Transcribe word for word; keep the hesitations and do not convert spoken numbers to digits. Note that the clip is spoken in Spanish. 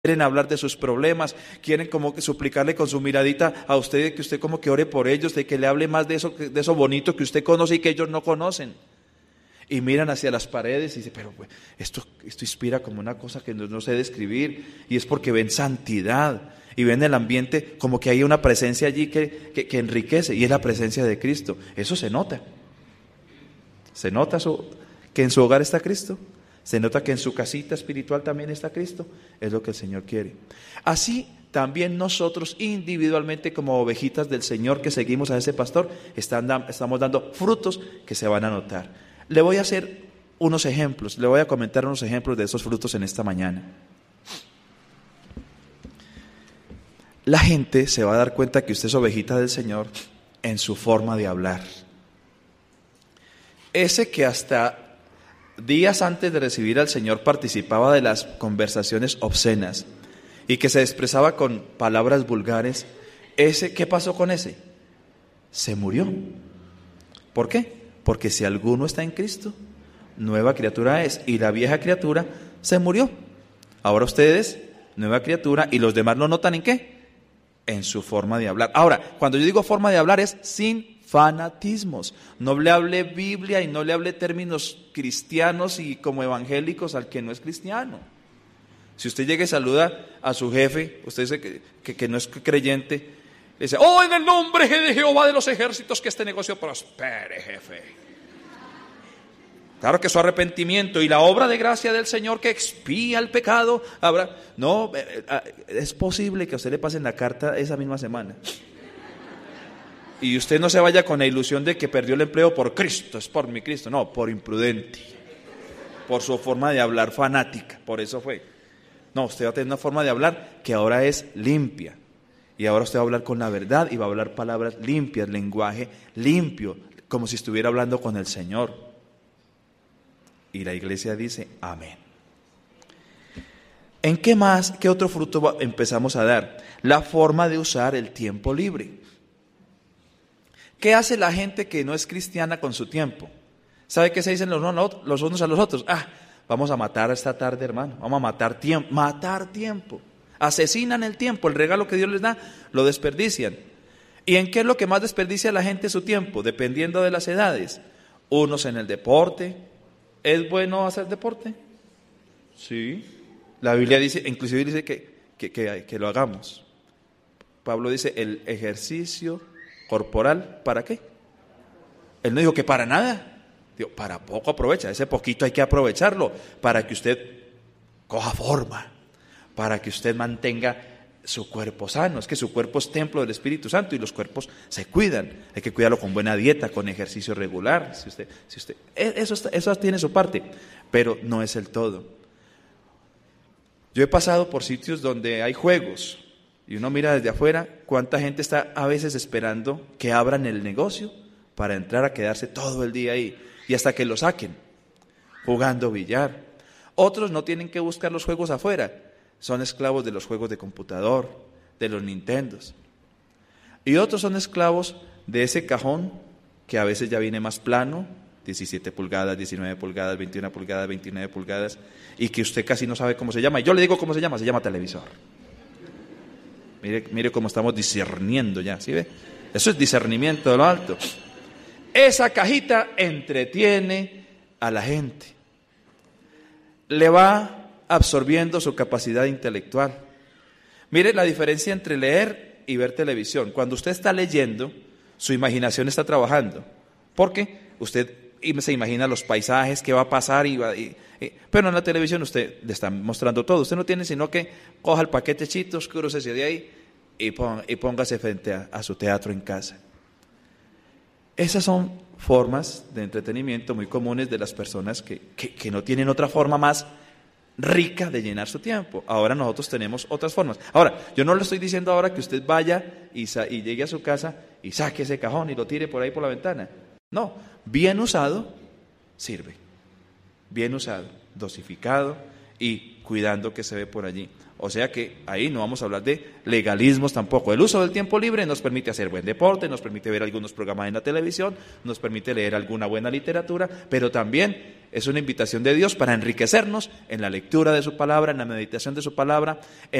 quieren hablar de sus problemas, quieren como que suplicarle con su miradita a usted de que usted como que ore por ellos, de que le hable más de eso, de eso bonito que usted conoce y que ellos no conocen. Y miran hacia las paredes y dicen, pero pues, esto, esto inspira como una cosa que no, no sé describir, y es porque ven santidad y ven el ambiente como que hay una presencia allí que, que, que enriquece, y es la presencia de Cristo. Eso se nota. Se nota su, que en su hogar está Cristo. Se nota que en su casita espiritual también está Cristo. Es lo que el Señor quiere. Así también nosotros individualmente como ovejitas del Señor que seguimos a ese pastor, están, estamos dando frutos que se van a notar. Le voy a hacer unos ejemplos, le voy a comentar unos ejemplos de esos frutos en esta mañana. La gente se va a dar cuenta que usted es ovejita del Señor en su forma de hablar. Ese que hasta días antes de recibir al Señor participaba de las conversaciones obscenas y que se expresaba con palabras vulgares, ese, ¿qué pasó con ese? Se murió. ¿Por qué? Porque si alguno está en Cristo, nueva criatura es, y la vieja criatura se murió. Ahora ustedes, nueva criatura, y los demás lo notan ¿en qué? En su forma de hablar. Ahora, cuando yo digo forma de hablar es sin fanatismos. No le hable Biblia y no le hable términos cristianos y como evangélicos al que no es cristiano. Si usted llega y saluda a su jefe, usted dice que, que, que no es creyente, le dice, oh, en el nombre de Jehová de los ejércitos, que este negocio prospere, jefe. Claro que su arrepentimiento y la obra de gracia del Señor que expía el pecado, habrá. No, es posible que a usted le pasen la carta esa misma semana. Y usted no se vaya con la ilusión de que perdió el empleo por Cristo, es por mi Cristo. No, por imprudente, por su forma de hablar fanática, por eso fue. No, usted va a tener una forma de hablar que ahora es limpia. Y ahora usted va a hablar con la verdad y va a hablar palabras limpias, lenguaje limpio, como si estuviera hablando con el Señor. Y la iglesia dice, amén. ¿En qué más, qué otro fruto empezamos a dar? La forma de usar el tiempo libre. ¿Qué hace la gente que no es cristiana con su tiempo? ¿Sabe qué se dicen los unos a los otros? Ah, vamos a matar esta tarde, hermano. Vamos a matar tiempo. Matar tiempo. Asesinan el tiempo. El regalo que Dios les da, lo desperdician. ¿Y en qué es lo que más desperdicia la gente su tiempo? Dependiendo de las edades. Unos en el deporte. ¿Es bueno hacer deporte? Sí. La Biblia dice, inclusive dice que, que, que, que lo hagamos. Pablo dice, el ejercicio corporal, ¿para qué? Él no dijo que para nada. Dijo, para poco aprovecha. Ese poquito hay que aprovecharlo para que usted coja forma, para que usted mantenga su cuerpo sano. Es que su cuerpo es templo del Espíritu Santo y los cuerpos se cuidan. Hay que cuidarlo con buena dieta, con ejercicio regular. Si usted, si usted, eso, está, eso tiene su parte, pero no es el todo. Yo he pasado por sitios donde hay juegos y uno mira desde afuera cuánta gente está a veces esperando que abran el negocio para entrar a quedarse todo el día ahí y hasta que lo saquen, jugando billar. Otros no tienen que buscar los juegos afuera, son esclavos de los juegos de computador, de los Nintendos. Y otros son esclavos de ese cajón que a veces ya viene más plano, diecisiete pulgadas, diecinueve pulgadas, veintiuna pulgadas, veintinueve pulgadas, y que usted casi no sabe cómo se llama. Y yo le digo cómo se llama, se llama televisor. Mire, mire cómo estamos discerniendo ya, ¿sí ve? Eso es discernimiento de lo alto. Esa cajita entretiene a la gente. Le va absorbiendo su capacidad intelectual. Mire la diferencia entre leer y ver televisión. Cuando usted está leyendo, su imaginación está trabajando. ¿Por qué? Usted se imagina los paisajes, qué va a pasar, y va, y, y, pero en la televisión usted le está mostrando todo. Usted no tiene sino que coja el paquete Cheetos, crúcese de ahí y, pon, y póngase frente a, a su teatro en casa. Esas son formas de entretenimiento muy comunes de las personas que, que, que no tienen otra forma más rica de llenar su tiempo. Ahora nosotros tenemos otras formas. Ahora, yo no le estoy diciendo ahora que usted vaya y, sa- y llegue a su casa y saque ese cajón y lo tire por ahí por la ventana. No, bien usado sirve. Bien usado, dosificado y cuidando que se ve por allí. O sea que ahí no vamos a hablar de legalismos tampoco. El uso del tiempo libre nos permite hacer buen deporte, nos permite ver algunos programas en la televisión, nos permite leer alguna buena literatura, pero también es una invitación de Dios para enriquecernos en la lectura de su palabra, en la meditación de su palabra,